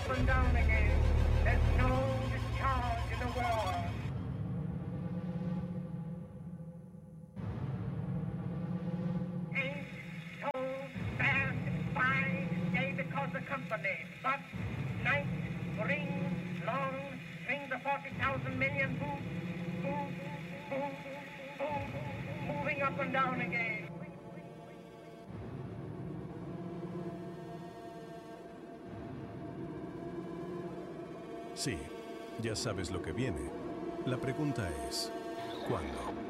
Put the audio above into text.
up and down again. There's no discharge in the world. Ain't so bad, fine day because the company, but night brings long strings of 40,000 million boom, boom, boom, boom, moving up and down again. Sí, ya sabes lo que viene. La pregunta es, ¿cuándo?